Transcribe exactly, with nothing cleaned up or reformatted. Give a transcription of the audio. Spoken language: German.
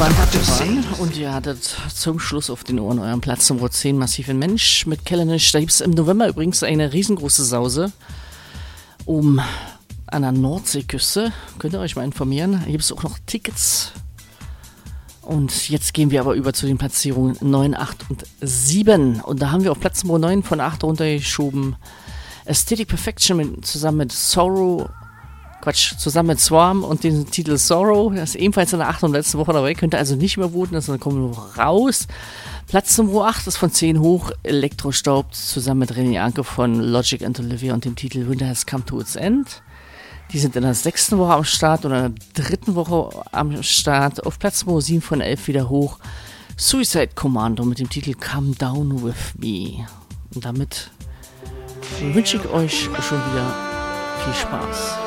waren Hattefan und ihr hattet zum Schluss auf den Ohren euren Platz Nummer zehn, Massiven Mensch mit Kellenisch. Da gibt es im November übrigens eine riesengroße Sause um an der Nordseeküste. Könnt ihr euch mal informieren. Da gibt es auch noch Tickets. Und jetzt gehen wir aber über zu den Platzierungen neun, acht und sieben. Und da haben wir auf Platz Nummer neun von acht runtergeschoben Aesthetic Perfection mit, zusammen mit Sorrow. Quatsch, zusammen mit Swarm und den Titel Sorrow, das ist ebenfalls in der achten und letzten Woche dabei, könnt ihr also nicht mehr voten, das kommt nur raus. Platz Nummer acht ist von zehn hoch, Elektrostaub zusammen mit René Anke von Logic and Olivia und dem Titel Winter Has Come to Its End. Die sind in der sechsten Woche am Start oder in der dritten Woche am Start. Auf Platz Nummer sieben von elf wieder hoch, Suicide Commando mit dem Titel Come Down With Me. Und damit wünsche ich euch schon wieder viel Spaß.